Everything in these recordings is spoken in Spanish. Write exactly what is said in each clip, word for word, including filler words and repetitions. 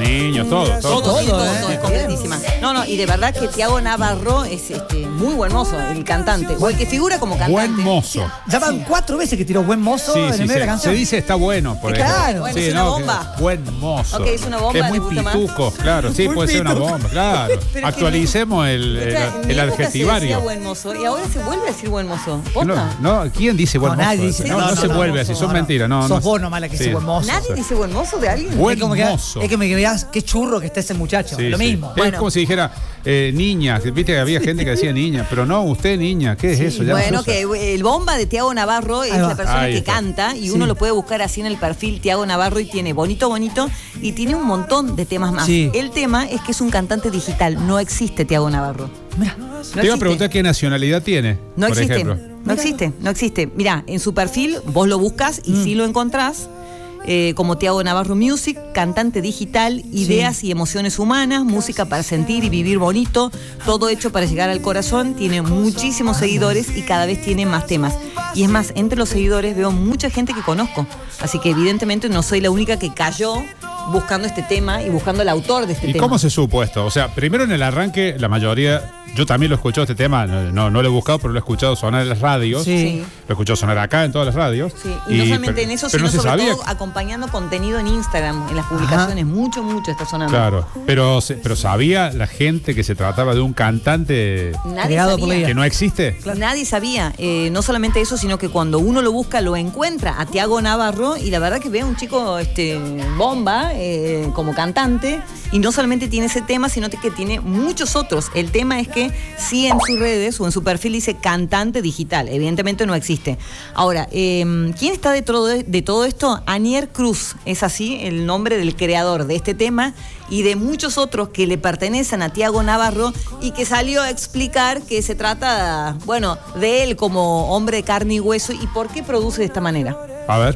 niños, todo. Todo, todo, todo, todo, ¿eh? todo, es completísima. No, no, y de verdad que Tiago Navarro es este, muy buen mozo, el cantante, o el que figura como cantante. Buen mozo. Ya van Sí. cuatro veces que tiró buen mozo Sí, en el sí, medio de la se, canción. se dice está bueno, por Claro. ejemplo. Bueno, Sí, es una no, bomba. que- Buen mozo. Ok, es una bomba, Es ¿le muy gusta más? pituco, claro. Sí, Muy puede ser una pituco. bomba, claro. Pero es que Actualicemos el, O el, sea, en mi el época se adjetivario. decía buen mozo y ahora se vuelve a decir buen mozo. ¿Posta? No, no, ¿quién dice buen No, mozo? nadie dice. no, no, no, se no, vuelve no, así, no, son no. mentiras. No, Sos no. vos nomás la que Sí. dice buen mozo. ¿Nadie dice buen mozo de alguien? Buen Es como que, mozo. es que me veas qué churro que está ese muchacho. Sí, Lo sí. mismo. Es Bueno. como si dijera eh, niña. Viste que había gente que decía niña, pero no, usted niña. ¿Qué es eso? Ya no Bueno, se usa. que el bomba de Tiago Navarro es Ahí va. la persona Ahí que está. canta y Sí. uno lo puede buscar así en el perfil Tiago Navarro y tiene bonito, bonito y tiene un montón de temas más. Sí. El tema es que es un cantante digital, no existe Tiago Navarro. Mira. No Te iba a existe. preguntar qué nacionalidad tiene, No por existe, ejemplo. no existe, no existe. Mirá, en su perfil vos lo buscas y Mm. sí lo encontrás. eh, como Tiago Navarro Music, cantante digital, ideas y emociones humanas, música para sentir y vivir bonito, todo hecho para llegar al corazón, tiene muchísimos seguidores y cada vez tiene más temas. Y es más, entre los seguidores veo mucha gente que conozco, así que evidentemente no soy la única que cayó buscando este tema y buscando el autor de este ¿Y tema. cómo se supo esto? O sea, primero en el arranque, la mayoría, yo también lo escuché este tema, no, no, no lo he buscado, pero lo he escuchado sonar en las radios. Sí. Sí. Lo he escuchado sonar acá en todas las radios. Sí, y, no solamente pero- en eso, pero sino no se sobre sabía. todo acompañando contenido en Instagram, en las publicaciones. Mucho, mucho está sonando. Claro, pero, se- pero sabía la gente que se trataba de un cantante Nadie Creado por sabía. la que no existe. Nadie sabía. Eh, no solamente eso, sino que cuando uno lo busca, lo encuentra a Tiago Navarro y la verdad que ve a un chico este, bomba eh, como cantante y no solamente tiene ese tema, sino que tiene muchos otros. El tema es que sí en sus redes o en su perfil dice cantante digital. Evidentemente no existe. Ahora, eh, ¿quién está de todo, de todo esto? Anier Cruz, es así el nombre del creador de este tema y de muchos otros que le pertenecen a Tiago Navarro y que salió a explicar que se trata, bueno, de él como hombre de carne y hueso y por qué produce de esta manera. A ver.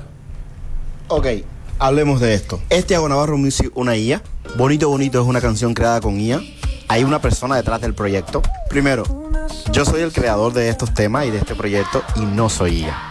Ok, hablemos de esto. Es Tiago Navarro Music una I A. Bonito Bonito es una canción creada con I A. Hay una persona detrás del proyecto. Primero, yo soy el creador de estos temas y de este proyecto y no soy I A.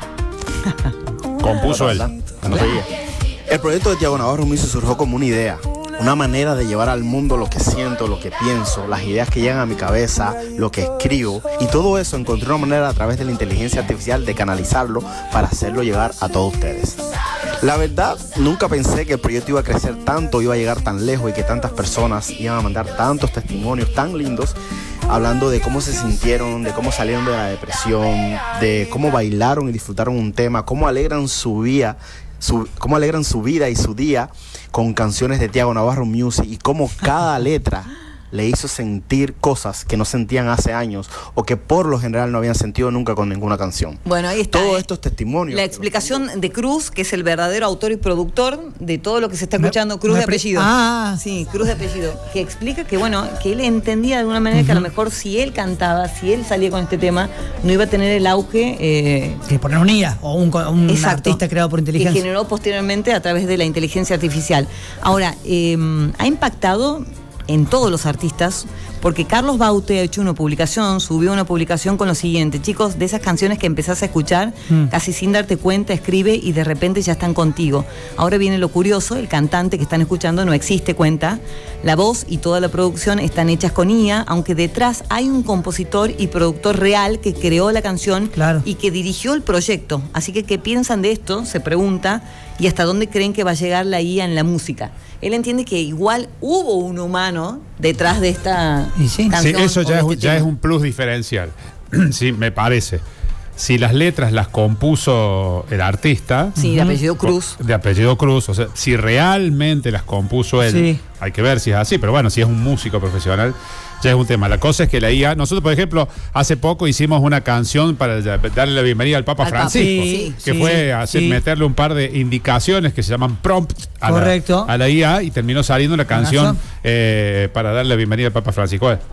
Compuso él. ¿Verdad? No soy I A. El proyecto de Tiago Navarro Music surgió como una idea. Una manera de llevar al mundo lo que siento, lo que pienso, las ideas que llegan a mi cabeza, lo que escribo. Y todo eso encontré una manera a través de la inteligencia artificial de canalizarlo para hacerlo llegar a todos ustedes. La verdad, nunca pensé que el proyecto iba a crecer tanto, iba a llegar tan lejos y que tantas personas iban a mandar tantos testimonios tan lindos hablando de cómo se sintieron, de cómo salieron de la depresión, de cómo bailaron y disfrutaron un tema, cómo alegran su vida, su, cómo alegran su vida y su día con canciones de Tiago Navarro Music y cómo cada letra le hizo sentir cosas que no sentían hace años o que por lo general no habían sentido nunca con ninguna canción. Bueno, ahí está. Todos eh. estos testimonios. La explicación de Cruz, que es el verdadero autor y productor de todo lo que se está escuchando, Cruz me de pre- apellido. Ah. Sí, Cruz de apellido. Que explica que, bueno, que él entendía de alguna manera que a lo mejor si él cantaba, si él salía con este tema, no iba a tener el auge eh, Que poner un I A o un, un Exacto, artista creado por que inteligencia. generó posteriormente a través de la inteligencia artificial. Ahora, eh, ha impactado en todos los artistas, porque Carlos Baute ha hecho una publicación, subió una publicación con lo siguiente: chicos, de esas canciones que empezás a escuchar, Mm. casi sin darte cuenta, escribe y de repente ya están contigo. Ahora viene lo curioso, el cantante que están escuchando no existe, cuenta. La voz y toda la producción están hechas con I A, aunque detrás hay un compositor y productor real que creó la canción Claro. y que dirigió el proyecto. Así que, ¿qué piensan de esto? Se pregunta. ¿Y hasta dónde creen que va a llegar la I A en la música? Él entiende que igual hubo un humano detrás de esta Y sí. Sí, canción. eso o ya, de es, este un- ya tema. es un plus diferencial. Sí, me parece. Si las letras las compuso el artista, Sí, de apellido Cruz. de apellido Cruz, o sea, si realmente las compuso él, Sí. hay que ver si es así, pero bueno, si es un músico profesional, ya es un tema. La cosa es que la I A, nosotros por ejemplo, hace poco hicimos una canción para darle la bienvenida al Papa Al Papa, Francisco, sí, que sí, fue a hacer, sí. meterle un par de indicaciones que se llaman prompt a, la, Correcto. a la I A y terminó saliendo una canción canción. eh, para darle la bienvenida al Papa Francisco. Eh,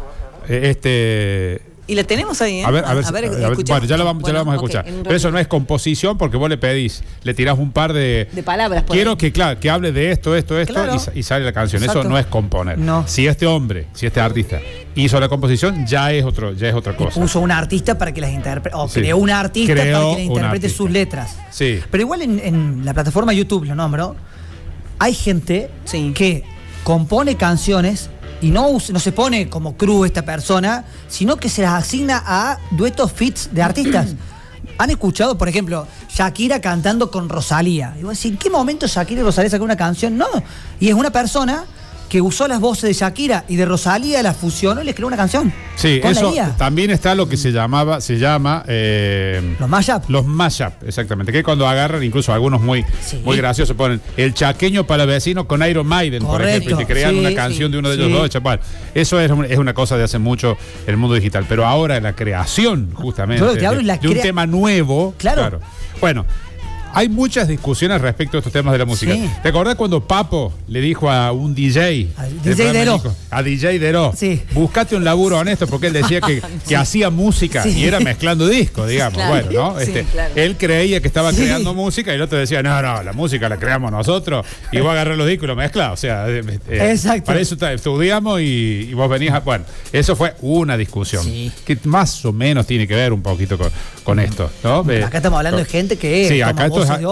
Este... Y la tenemos ahí, ¿eh? A ver, a ver, a ver, escuchemos. bueno, ya lo vamos, ya lo vamos a Bueno, escuchar. ok, en un Pero eso ratito. no es composición porque vos le pedís, le tirás un par de... De palabras, por Quiero ahí. que, claro, que hable de esto, esto, esto, Claro. y, sa- y sale la canción. Exacto. Eso no es componer. No. Si este hombre, si este artista hizo la composición, ya es otro, ya es otra Y cosa. puso un artista para que las interprete, o Sí. creó un artista Creó para que le un interprete artista. sus letras. Sí. Pero igual en, en la plataforma YouTube, lo nombro, hay gente Sí. que compone canciones y no, us- no se pone como cruz esta persona, sino que se las asigna a duetos fits de artistas. ¿Han escuchado, por ejemplo, Shakira cantando con Rosalía? Y vos decís, ¿en qué momento Shakira y Rosalía sacaron una canción? No. Y es una persona que usó las voces de Shakira y de Rosalía, las fusionó y les creó una canción. Sí, con eso la I A. también está lo que se llamaba, se llama eh, Los mashup. los mashup, exactamente, que cuando agarran, incluso algunos muy, Sí. muy graciosos, ponen el chaqueño para vecino con Iron Maiden, por Correcto, ejemplo, y te crean sí, una canción sí, de uno de ellos sí. dos, chaval. Eso es, un- es una cosa de hace mucho en el mundo digital, pero ahora la creación, justamente, Yo lo que te hablo de, es la de un crea- tema nuevo. Claro. Bueno. Hay muchas discusiones respecto a estos temas de la música. Sí. ¿Te acordás cuando Papo le dijo a un D J? Al del D J programa Deró. Nico, a D J Deró. Sí. Buscate un laburo honesto, porque él decía que, que hacía música Sí. y era mezclando discos, digamos. Claro. Bueno, ¿no? Sí, Este, claro. Él creía que estaba Sí. creando música y el otro decía, no, no, la música la creamos nosotros y vos agarrás los discos y lo mezclás. O sea, eh, eh, Exacto. para eso ta- estudiamos y, y vos venías a... Bueno, eso fue una discusión Sí. que más o menos tiene que ver un poquito con, con esto, ¿no? Eh, Acá estamos hablando de gente que Sí, toma acá esto voces es- de